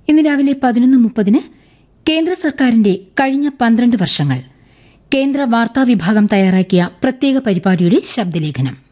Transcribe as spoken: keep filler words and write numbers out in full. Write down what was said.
ഇന്ന് രാവിലെ പതിനൊന്ന് മുപ്പതിന് കേന്ദ്ര സർക്കാരിന്റെ കഴിഞ്ഞ പന്ത്രണ്ട് വർഷങ്ങൾ കേന്ദ്ര വാർത്താ വിഭാഗം തയ്യാറാക്കിയ പ്രത്യേക പരിപാടിയുടെ ശബ്ദലേഖനം.